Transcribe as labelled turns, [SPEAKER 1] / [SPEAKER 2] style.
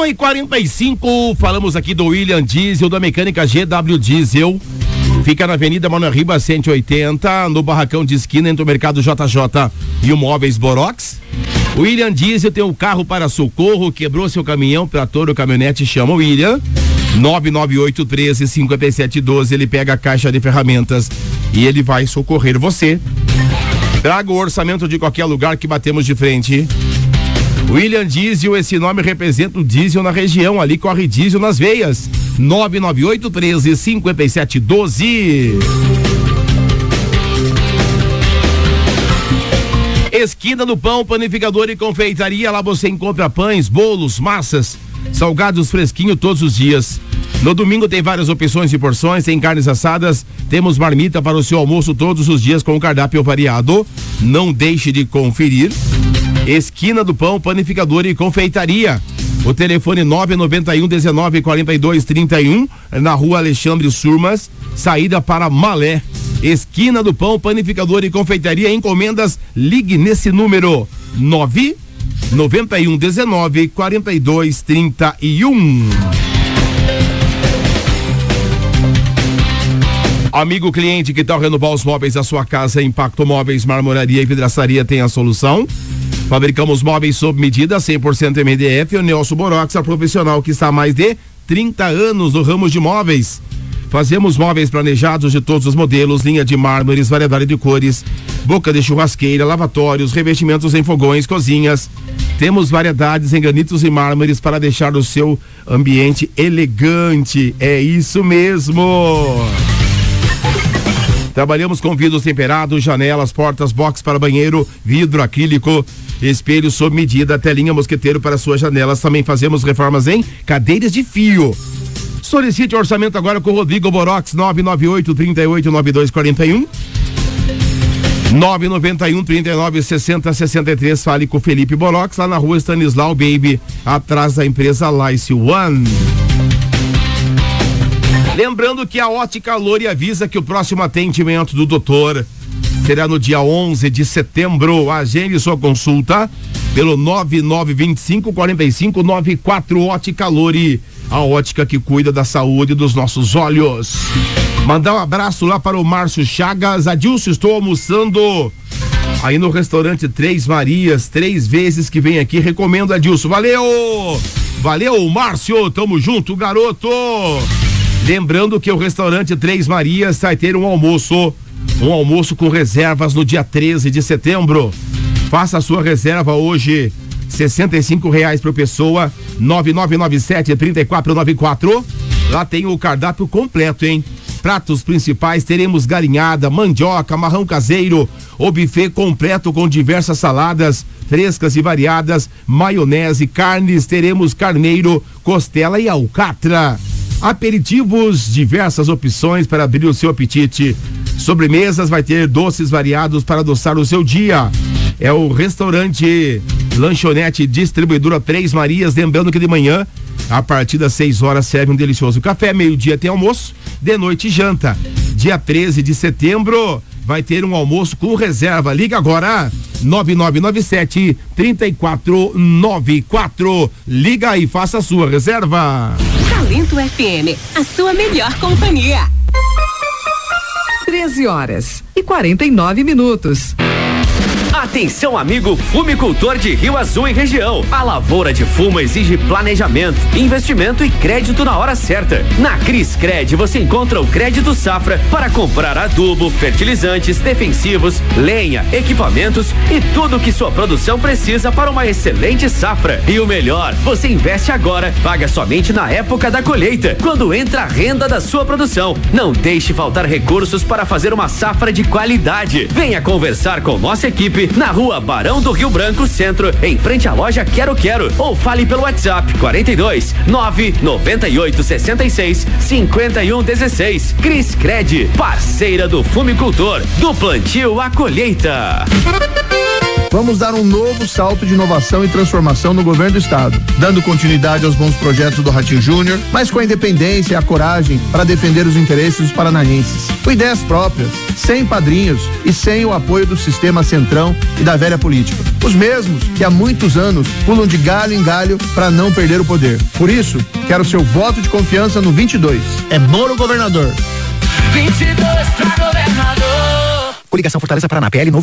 [SPEAKER 1] 1h45, falamos aqui do William Diesel, da mecânica GW Diesel. Fica na Avenida Manuel Ribas 180, no barracão de esquina entre o Mercado JJ e o Móveis Borox. O William Diesel tem um carro para socorro, quebrou seu caminhão, trator ou caminhonete, chama o William. 998135712, ele pega a caixa de ferramentas e ele vai socorrer você. Traga o orçamento de qualquer lugar que batemos de frente. William Diesel, esse nome representa o diesel na região, ali corre diesel nas veias. 998135712. Esquina do Pão, panificador e confeitaria, lá você encontra pães, bolos, massas, salgados fresquinho todos os dias. No domingo tem várias opções de porções, tem carnes assadas, temos marmita para o seu almoço todos os dias com cardápio variado. Não deixe de conferir. Esquina do Pão, panificador e confeitaria. O telefone 991-19-42-31, na rua Alexandre Surmas, saída para Malé. Esquina do Pão, panificador e confeitaria, encomendas, ligue nesse número 991-19-42-31. Amigo cliente, que tal renovar os móveis da sua casa? Impacto Móveis, Marmoraria e Vidraçaria tem a solução. Fabricamos móveis sob medida, 100% MDF. O Nelson Borox, a profissional que está há mais de 30 anos no ramo de móveis. Fazemos móveis planejados de todos os modelos, linha de mármores, variedade de cores, boca de churrasqueira, lavatórios, revestimentos em fogões, cozinhas. Temos variedades em granitos e mármores para deixar o seu ambiente elegante. É isso mesmo! Trabalhamos com vidros temperados, janelas, portas, box para banheiro, vidro, acrílico, espelho sob medida, telinha mosqueteiro para suas janelas. Também fazemos reformas em cadeiras de fio. Solicite orçamento agora com o Rodrigo Borox, 998-389241. 991-39-60-63. Fale com o Felipe Borox, lá na rua Stanislau Baby, atrás da empresa Lice One. Lembrando que a Ótica Lori avisa que o próximo atendimento do doutor será no dia 11 de setembro. Agende sua consulta pelo 9925-4594. Ótica Lori, a ótica que cuida da saúde dos nossos olhos. Mandar um abraço lá para o Márcio Chagas. Adilson, estou almoçando aí no restaurante Três Marias, 3 vezes que vem aqui. Recomendo, Adilson. Valeu! Valeu, Márcio. Tamo junto, garoto. Lembrando que o restaurante Três Marias vai ter um almoço com reservas no dia 13 de setembro. Faça a sua reserva hoje, R$65 por pessoa, 9997-3494. Lá tem o cardápio completo, hein? Pratos principais, teremos galinhada, mandioca, macarrão caseiro, o buffet completo com diversas saladas frescas e variadas, maionese, carnes, teremos carneiro, costela e alcatra. Aperitivos, diversas opções para abrir o seu apetite. Sobremesas, vai ter doces variados para adoçar o seu dia. É o restaurante Lanchonete Distribuidora Três Marias. Lembrando que de manhã, a partir das 6 horas, serve um delicioso café. Meio-dia tem almoço, de noite janta. Dia 13 de setembro vai ter um almoço com reserva. Liga agora, 9997-3494. Liga e faça a sua reserva.
[SPEAKER 2] Talento FM, a sua melhor companhia.
[SPEAKER 3] 13h49.
[SPEAKER 4] Atenção, amigo fumicultor de Rio Azul e região. A lavoura de fumo exige planejamento, investimento e crédito na hora certa. Na Criscred você encontra o crédito safra para comprar adubo, fertilizantes, defensivos, lenha, equipamentos e tudo que sua produção precisa para uma excelente safra. E o melhor, você investe agora, paga somente na época da colheita, quando entra a renda da sua produção. Não deixe faltar recursos para fazer uma safra de qualidade. Venha conversar com nossa equipe na rua Barão do Rio Branco Centro, em frente à loja Quero Quero, ou fale pelo WhatsApp 42 998 66 51 16. Criscred, parceira do fumicultor, do plantio à colheita.
[SPEAKER 3] Vamos dar um novo salto de inovação e transformação no governo do estado, dando continuidade aos bons projetos do Ratinho Júnior, mas com a independência e a coragem para defender os interesses dos paranaenses. Com ideias próprias, sem padrinhos e sem o apoio do sistema centrão e da velha política. Os mesmos que há muitos anos pulam de galho em galho para não perder o poder. Por isso, quero seu voto de confiança no 22. É Moro governador.
[SPEAKER 5] 22 pra governador.
[SPEAKER 6] Coligação Fortaleza Paraná, PL novo.